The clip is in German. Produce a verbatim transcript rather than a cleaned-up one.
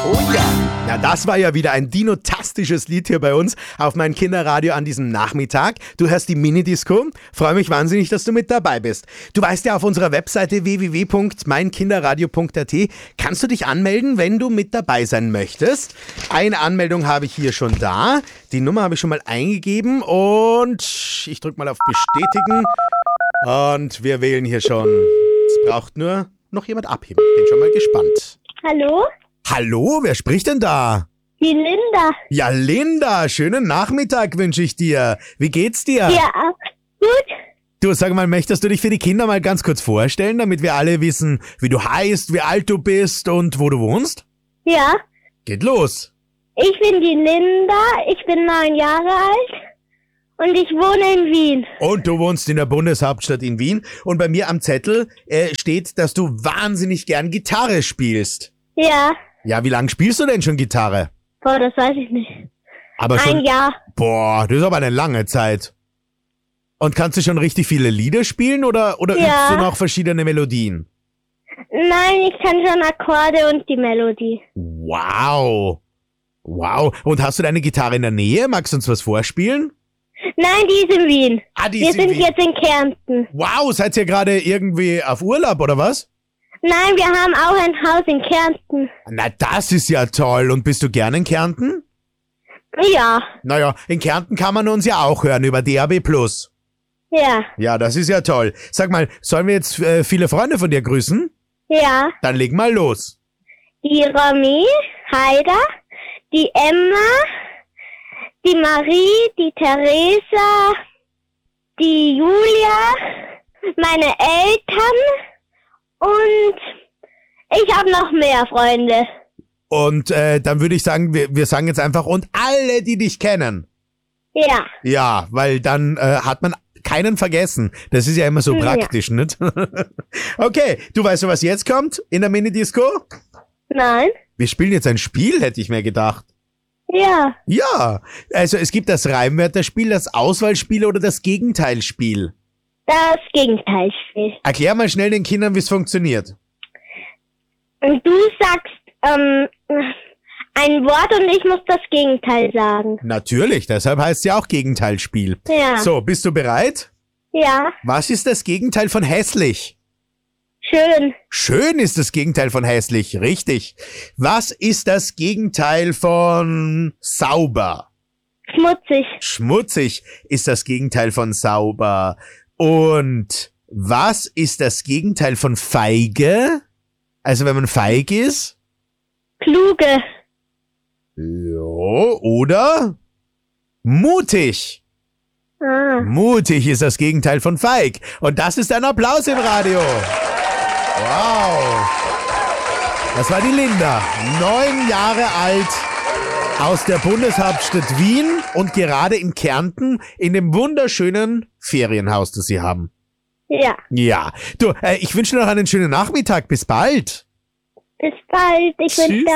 Oh ja. Na, das war ja wieder ein dinotastisches Lied hier bei uns auf mein Kinderradio an diesem Nachmittag. Du hörst die Mini-Disco. Freue mich wahnsinnig, dass du mit dabei bist. Du weißt ja, auf unserer Webseite w w w punkt mein kinderradio punkt a t kannst du dich anmelden, wenn du mit dabei sein möchtest. Eine Anmeldung habe ich hier schon da. Die Nummer habe ich schon mal eingegeben und ich drücke mal auf Bestätigen und wir wählen hier schon. Es braucht nur noch jemand abheben. Bin schon mal gespannt. Hallo? Hallo, wer spricht denn da? Die Linda. Ja, Linda, schönen Nachmittag wünsche ich dir. Wie geht's dir? Ja, gut. Du, sag mal, möchtest du dich für die Kinder mal ganz kurz vorstellen, damit wir alle wissen, wie du heißt, wie alt du bist und wo du wohnst? Ja. Geht los. Ich bin die Linda, ich bin neun Jahre alt und ich wohne in Wien. Und du wohnst in der Bundeshauptstadt in Wien. Und bei mir am Zettel äh, steht, dass du wahnsinnig gern Gitarre spielst. Ja. Ja, wie lange spielst du denn schon Gitarre? Boah, das weiß ich nicht. Aber schon, Ein Jahr. Boah, das ist aber eine lange Zeit. Und kannst du schon richtig viele Lieder spielen oder, oder Ja. übst du noch verschiedene Melodien? Nein, ich kann schon Akkorde und die Melodie. Wow. Wow. Und hast du deine Gitarre in der Nähe? Magst du uns was vorspielen? Nein, die ist in Wien. Ah, die Wir ist in sind Wien. jetzt in Kärnten. Wow, seid ihr gerade irgendwie auf Urlaub oder was? Nein, wir haben auch ein Haus in Kärnten. Na, das ist ja toll. Und bist du gern in Kärnten? Ja. Naja, in Kärnten kann man uns ja auch hören über D A B plus. Ja. Ja, das ist ja toll. Sag mal, sollen wir jetzt äh, viele Freunde von dir grüßen? Ja. Dann leg mal los. Die Romy, Heider, die Emma, die Marie, die Theresa, die Julia, meine Eltern und ich habe noch mehr Freunde. Und äh, dann würde ich sagen, wir, wir sagen jetzt einfach und alle, die dich kennen. Ja. Ja, weil dann äh, hat man keinen vergessen. Das ist ja immer so Ja. praktisch, nicht? Okay, du weißt du, was jetzt kommt in der Mini-Disco? Nein? Wir spielen jetzt ein Spiel, hätte ich mir gedacht. Ja. Ja, also es gibt das Reimwörterspiel, das Auswahlspiel oder das Gegenteilspiel. Das Gegenteilspiel. Erklär mal schnell den Kindern, wie es funktioniert. Und du sagst ähm, ein Wort und ich muss das Gegenteil sagen. Natürlich, deshalb heißt es ja auch Gegenteilspiel. Ja. So, bist du bereit? Ja. Was ist das Gegenteil von hässlich? Schön. Schön ist das Gegenteil von hässlich, richtig. Was ist das Gegenteil von sauber? Schmutzig. Schmutzig ist das Gegenteil von sauber. Und was ist das Gegenteil von feige? Also wenn man feig ist? Kluge. Ja, oder? Mutig. Ah. Mutig ist das Gegenteil von feig. Und das ist ein Applaus im Radio. Wow. Das war die Linda, neun Jahre alt, aus der Bundeshauptstadt Wien und gerade in Kärnten in dem wunderschönen Ferienhaus, das sie haben. Ja. Ja. Du, äh, ich wünsche dir noch einen schönen Nachmittag. Bis bald. Bis bald. Ich wünsche Tschüss. dir